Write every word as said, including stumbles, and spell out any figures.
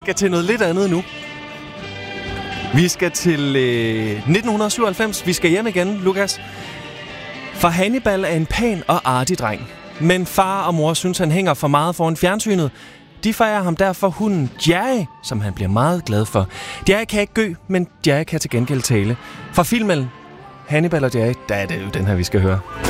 skal til noget lidt andet nu. Vi skal til øh, nitten syvoghalvfems. Vi skal hjem igen, Lukas. For Hannibal er en pæn og artig dreng. Men far og mor synes, han hænger for meget foran fjernsynet. De fejrer ham derfor hunden Jerry, som han bliver meget glad for. Jerry kan ikke gø, men Jerry kan til gengæld tale. Fra filmen Hannibal og Jerry, der er det jo den her, vi skal høre.